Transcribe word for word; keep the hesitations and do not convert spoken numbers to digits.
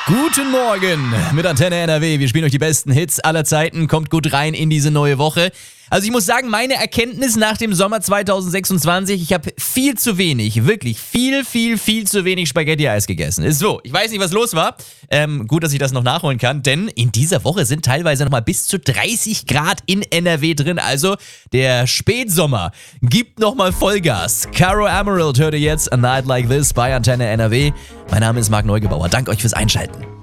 Guten Morgen mit Antenne N R W. Wir spielen euch die besten Hits aller Zeiten. Kommt gut rein in diese neue Woche. Also ich muss sagen, meine Erkenntnis nach dem Sommer zweitausendsechsundzwanzig, ich habe viel zu wenig, wirklich viel, viel, viel zu wenig Spaghetti-Eis gegessen. Ist so, ich weiß nicht, was los war. Ähm, gut, dass ich das noch nachholen kann, denn in dieser Woche sind teilweise nochmal bis zu dreißig Grad in N R W drin. Also der Spätsommer gibt nochmal Vollgas. Caro Emerald hört ihr jetzt A Night Like This bei Antenne N R W. Mein Name ist Marc Neugebauer. Danke euch fürs Einschalten.